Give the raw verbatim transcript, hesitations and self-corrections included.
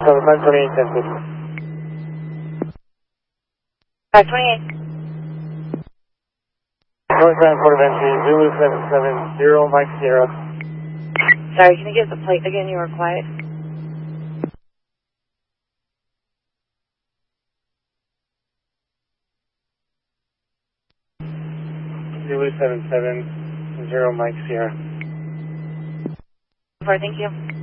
five twenty-eight, ten fifty. five twenty-eight. Northbound Port of Entry, Zulu seven seven zero, Mike Sierra. Sorry, can you give the plate again? You were quiet. Zulu seven seven zero, Mike Sierra. Thank you.